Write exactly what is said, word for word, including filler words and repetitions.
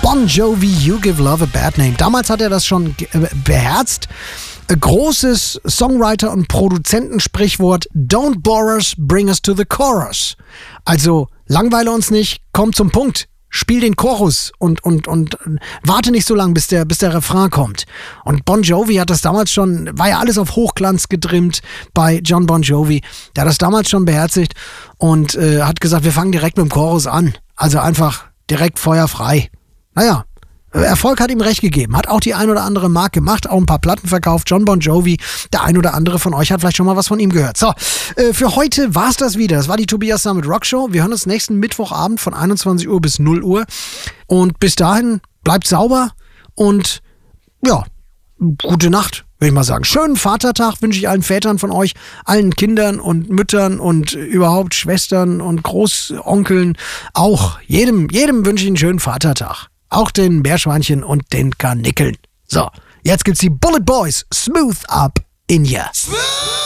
Bon Jovi, You Give Love a Bad Name. Damals hat er das schon beherzt. Großes Songwriter- und Produzentensprichwort: Don't bore us, bring us to the chorus. Also langweile uns nicht, komm zum Punkt. Spiel den Chorus und, und, und warte nicht so lange, bis der, bis der Refrain kommt. Und Bon Jovi hat das damals schon, war ja alles auf Hochglanz getrimmt bei John Bon Jovi. Der hat das damals schon beherzigt und äh, hat gesagt, wir fangen direkt mit dem Chorus an. Also einfach direkt feuerfrei. Naja, Erfolg hat ihm recht gegeben. Hat auch die ein oder andere Mark gemacht, auch ein paar Platten verkauft. John Bon Jovi, der ein oder andere von euch hat vielleicht schon mal was von ihm gehört. So, äh, für heute war's das wieder. Das war die Tobias Summit Rock Show. Wir hören uns nächsten Mittwochabend von einundzwanzig Uhr bis null Uhr. Und bis dahin bleibt sauber und ja, gute Nacht, würde ich mal sagen. Schönen Vatertag wünsche ich allen Vätern von euch, allen Kindern und Müttern und überhaupt Schwestern und Großonkeln. Auch jedem, jedem wünsche ich einen schönen Vatertag. Auch den Meerschweinchen und den Karnickeln. So, jetzt gibt's die Bullet Boys. Smooth Up in ya. Smooth!